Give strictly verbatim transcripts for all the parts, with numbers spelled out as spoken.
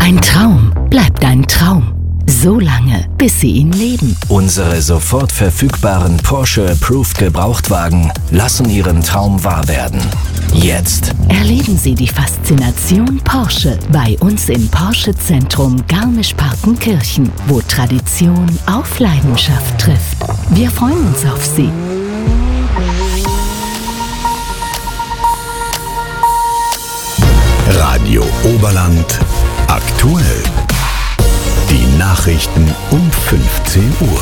Ein Traum bleibt ein Traum. So lange, bis Sie ihn leben. Unsere sofort verfügbaren Porsche Approved Gebrauchtwagen lassen Ihren Traum wahr werden. Jetzt Erleben Sie die Faszination Porsche bei uns im Porsche Zentrum Garmisch-Partenkirchen, wo Tradition auf Leidenschaft trifft. Wir freuen uns auf Sie. Radio Oberland aktuell. Die Nachrichten um fünfzehn Uhr.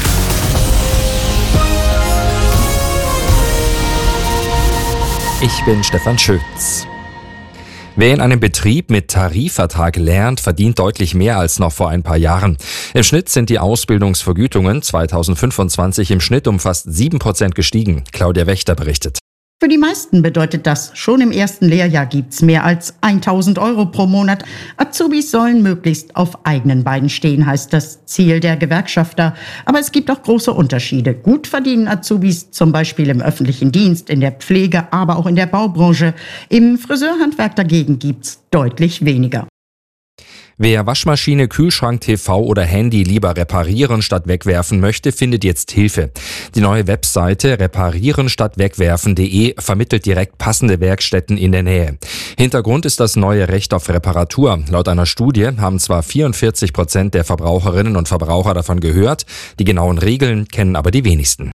Ich bin Stefan Schütz. Wer in einem Betrieb mit Tarifvertrag lernt, verdient deutlich mehr als noch vor ein paar Jahren. Im Schnitt sind die Ausbildungsvergütungen zweitausendfünfundzwanzig im Schnitt um fast sieben Prozent gestiegen. Claudia Wächter berichtet. Für die meisten bedeutet das, schon im ersten Lehrjahr gibt's mehr als tausend Euro pro Monat. Azubis sollen möglichst auf eigenen Beinen stehen, heißt das Ziel der Gewerkschafter. Aber es gibt auch große Unterschiede. Gut verdienen Azubis zum Beispiel im öffentlichen Dienst, in der Pflege, aber auch in der Baubranche. Im Friseurhandwerk dagegen gibt's deutlich weniger. Wer Waschmaschine, Kühlschrank, T V oder Handy lieber reparieren statt wegwerfen möchte, findet jetzt Hilfe. Die neue Webseite reparieren statt wegwerfen punkt de vermittelt direkt passende Werkstätten in der Nähe. Hintergrund ist das neue Recht auf Reparatur. Laut einer Studie haben zwar vierundvierzig Prozent der Verbraucherinnen und Verbraucher davon gehört, die genauen Regeln kennen aber die wenigsten.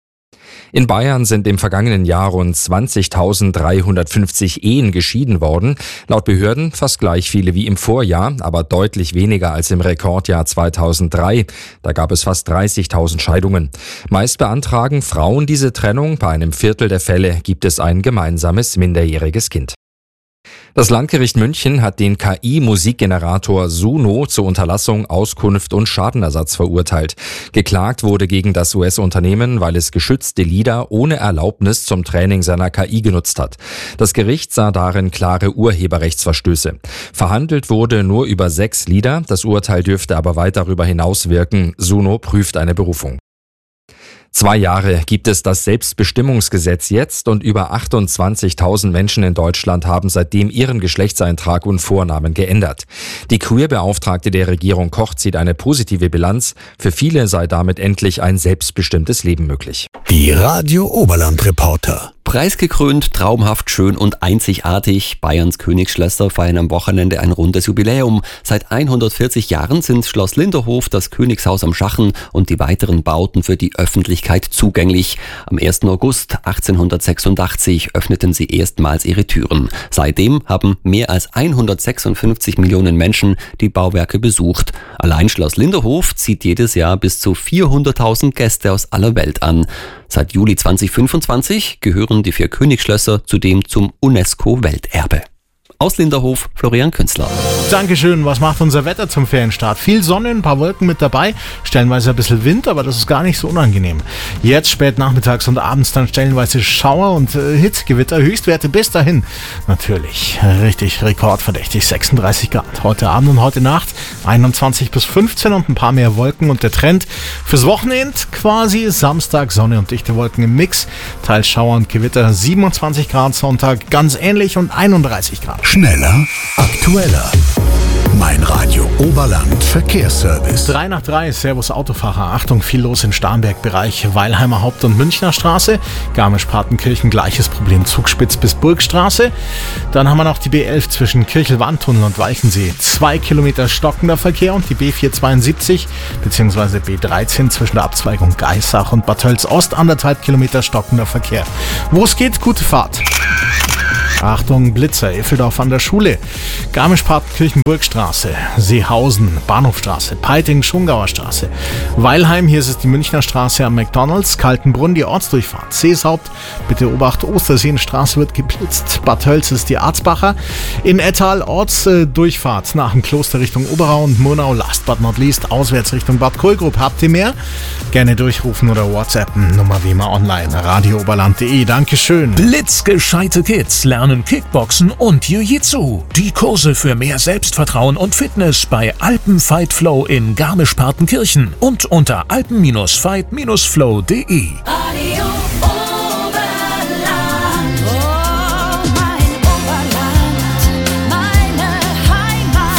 In Bayern sind im vergangenen Jahr rund zwanzigtausenddreihundertfünfzig Ehen geschieden worden. Laut Behörden fast gleich viele wie im Vorjahr, aber deutlich weniger als im Rekordjahr zweitausenddrei. Da gab es fast dreißigtausend Scheidungen. Meist beantragen Frauen diese Trennung. Bei einem Viertel der Fälle gibt es ein gemeinsames minderjähriges Kind. Das Landgericht München hat den K I-Musikgenerator Suno zur Unterlassung, Auskunft und Schadenersatz verurteilt. Geklagt wurde gegen das U S-Unternehmen, weil es geschützte Lieder ohne Erlaubnis zum Training seiner K I genutzt hat. Das Gericht sah darin klare Urheberrechtsverstöße. Verhandelt wurde nur über sechs Lieder. Das Urteil dürfte aber weit darüber hinaus wirken. Suno prüft eine Berufung. Zwei Jahre gibt es das Selbstbestimmungsgesetz jetzt und über achtundzwanzigtausend Menschen in Deutschland haben seitdem ihren Geschlechtseintrag und Vornamen geändert. Die Queer-Beauftragte der Regierung Koch zieht eine positive Bilanz. Für viele sei damit endlich ein selbstbestimmtes Leben möglich. Die Radio Oberland Reporter. Preisgekrönt, traumhaft, schön und einzigartig. Bayerns Königsschlösser feiern am Wochenende ein rundes Jubiläum. Seit hundertvierzig Jahren sind Schloss Linderhof, das Königshaus am Schachen und die weiteren Bauten für die Öffentlichkeit zugänglich. Am ersten August achtzehnhundertsechsundachtzig öffneten sie erstmals ihre Türen. Seitdem haben mehr als hundertsechsundfünfzig Millionen Menschen die Bauwerke besucht. Allein Schloss Linderhof zieht jedes Jahr bis zu vierhunderttausend Gäste aus aller Welt an. Seit Juli zweitausendfünfundzwanzig gehören die vier Königsschlösser zudem zum UNESCO-Welterbe. Aus Linderhof, Florian Künzler. Dankeschön. Was macht unser Wetter zum Ferienstart? Viel Sonne, ein paar Wolken mit dabei, stellenweise ein bisschen Wind, aber das ist gar nicht so unangenehm. Jetzt spät nachmittags und abends dann stellenweise Schauer und äh, Hitzgewitter. Höchstwerte bis dahin natürlich richtig rekordverdächtig, sechsunddreißig Grad. Heute Abend und heute Nacht einundzwanzig bis fünfzehn und ein paar mehr Wolken. Und der Trend fürs Wochenende quasi Samstag, Sonne und dichte Wolken im Mix. Teils Schauer und Gewitter, siebenundzwanzig Grad Sonntag, ganz ähnlich und einunddreißig Grad. Schneller, aktueller. Mein Radio Oberland Verkehrsservice. drei nach drei, Servus Autofahrer. Achtung, viel los in Starnberg-Bereich, Weilheimer Haupt- und Münchner Straße. Garmisch-Partenkirchen, gleiches Problem, Zugspitz bis Burgstraße. Dann haben wir noch die B elf zwischen Kirchel-Wandtunnel und Walchensee. Zwei Kilometer stockender Verkehr und die B vierhundertzweiundsiebzig bzw. B dreizehn zwischen der Abzweigung Geissach und Bad Tölz-Ost. Anderthalb Kilometer stockender Verkehr. Wo es geht, gute Fahrt. Achtung, Blitzer, Effeldorf an der Schule, Garmisch-Partenkirchen Burgstraße, Seehausen, Bahnhofstraße, Peiting, Schongauer Straße, Weilheim, hier ist es die Münchner Straße am McDonalds, Kaltenbrunn, die Ortsdurchfahrt, Seeshaupt, bitte Obacht, Osterseenstraße wird geblitzt, Bad Tölz ist die Arzbacher, in Ettal Ortsdurchfahrt nach dem Kloster Richtung Oberau und Murnau, last but not least, auswärts Richtung Bad Kohlgrub. Habt ihr mehr? Gerne durchrufen oder WhatsAppen, Nummer wie immer online, radio oberland punkt de, Dankeschön. Blitzgescheite Kids lernen Kickboxen und Jiu-Jitsu. Die Kurse für mehr Selbstvertrauen und Fitness bei Alpen Fight Flow in Garmisch-Partenkirchen und unter alpen Fight Flow punkt de.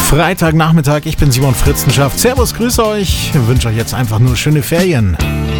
Freitagnachmittag, ich bin Simon Fritzenschaft. Servus, grüße euch. Ich wünsche euch jetzt einfach nur schöne Ferien.